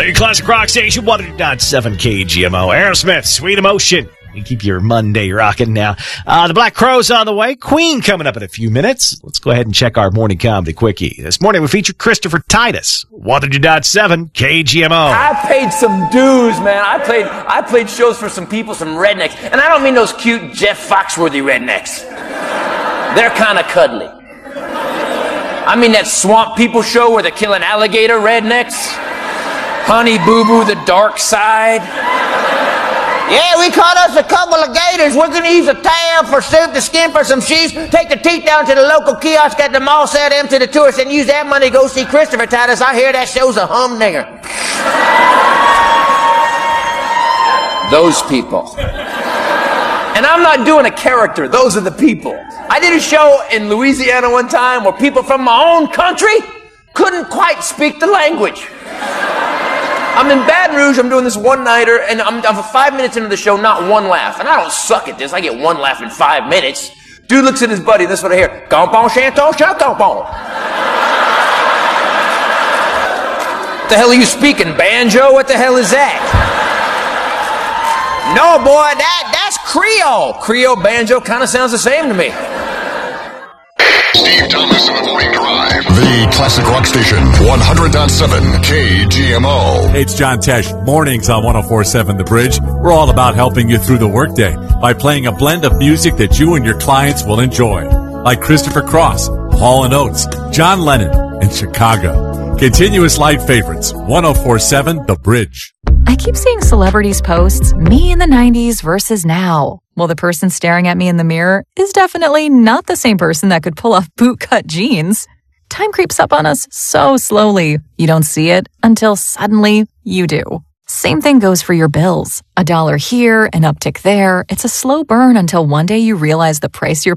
The Classic Rock Station, 100.7 KGMO. Aerosmith, Sweet Emotion. You keep your Monday rocking now. The Black Crowes on the way. Queen coming up in a few minutes. Let's go ahead and check our morning comedy quickie. This morning we feature Christopher Titus, 100.7 KGMO. I paid some dues, man. I played shows for some people, some rednecks. And I don't mean those cute Jeff Foxworthy rednecks. They're kind of cuddly. I mean that Swamp People show where they're killing alligator rednecks. Honey Boo Boo, the dark side. Yeah, we caught us a couple of gators. We're going to use a tail for soup, the skin for some cheese, take the teeth down to the local kiosk at the mall, sell them to the tourists, and use that money to go see Christopher Titus. I hear that show's a humdinger. Those people. And I'm not doing a character. Those are the people. I did a show in Louisiana one time where people from my own country couldn't quite speak the language. I'm in Baton Rouge, I'm doing this one-nighter, and I'm 5 minutes into the show, not one laugh. And I don't suck at this, I get one laugh in 5 minutes. Dude looks at his buddy, this is what I hear. Compon, chanton, compon. What the hell are you speaking, banjo? What the hell is that? No, boy, that's Creole. Creole banjo kind of sounds the same to me. Steve Thomas in the Morning Drive. The Classic Rock Station, 100.7 KGMO. Hey, it's John Tesh. Mornings on 104.7 The Bridge. We're all about helping you through the workday by playing a blend of music that you and your clients will enjoy. Like Christopher Cross, Hall & Oates, John Lennon, and Chicago. Continuous live favorites, 104.7 The Bridge. I keep seeing celebrities posts, me in the 90s versus now. Well, the person staring at me in the mirror is definitely not the same person that could pull off bootcut jeans. Time creeps up on us so slowly. You don't see it until suddenly you do. Same thing goes for your bills. $1 here, an uptick there. It's a slow burn until one day you realize the price you're